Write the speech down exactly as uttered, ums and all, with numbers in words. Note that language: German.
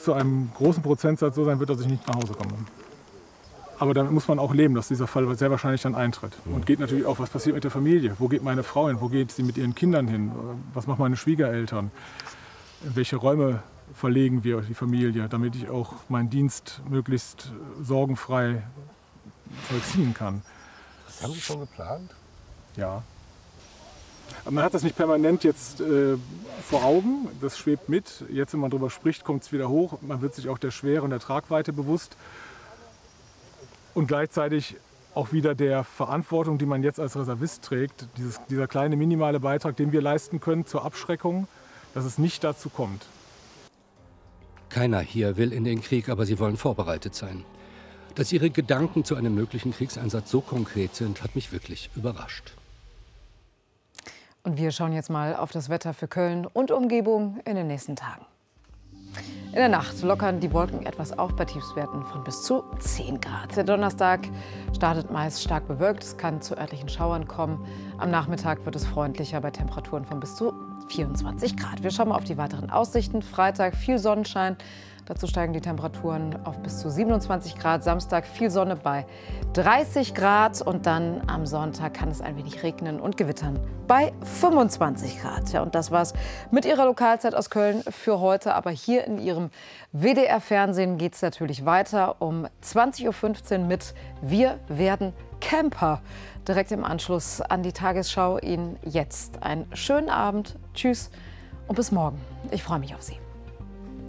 zu einem großen Prozentsatz so sein wird, dass ich nicht nach Hause komme. Aber damit muss man auch leben, dass dieser Fall sehr wahrscheinlich dann eintritt. Und geht natürlich auch, was passiert mit der Familie? Wo geht meine Frau hin? Wo geht sie mit ihren Kindern hin? Was machen meine Schwiegereltern? In welche Räume verlegen wir die Familie, damit ich auch meinen Dienst möglichst sorgenfrei vollziehen kann? Das haben Sie schon geplant? Ja. Aber man hat das nicht permanent jetzt äh, vor Augen, das schwebt mit. Jetzt, wenn man darüber spricht, kommt es wieder hoch. Man wird sich auch der Schwere und der Tragweite bewusst. Und gleichzeitig auch wieder der Verantwortung, die man jetzt als Reservist trägt. Dieses, dieser kleine minimale Beitrag, den wir leisten können zur Abschreckung, dass es nicht dazu kommt. Keiner hier will in den Krieg, aber sie wollen vorbereitet sein. Dass Ihre Gedanken zu einem möglichen Kriegseinsatz so konkret sind, hat mich wirklich überrascht. Und wir schauen jetzt mal auf das Wetter für Köln und Umgebung in den nächsten Tagen. In der Nacht lockern die Wolken etwas auf bei Tiefstwerten von bis zu zehn Grad. Der Donnerstag startet meist stark bewölkt. Es kann zu örtlichen Schauern kommen. Am Nachmittag wird es freundlicher bei Temperaturen von bis zu vierundzwanzig Grad. Wir schauen mal auf die weiteren Aussichten. Freitag viel Sonnenschein. Dazu steigen die Temperaturen auf bis zu siebenundzwanzig Grad. Samstag viel Sonne bei dreißig Grad. Und dann am Sonntag kann es ein wenig regnen und gewittern bei fünfundzwanzig Grad. Ja, und das war's mit Ihrer Lokalzeit aus Köln für heute. Aber hier in Ihrem W D R-Fernsehen geht es natürlich weiter um zwanzig Uhr fünfzehn mit Wir werden Camper. Direkt im Anschluss an die Tagesschau. Ihnen jetzt einen schönen Abend. Tschüss und bis morgen. Ich freue mich auf Sie.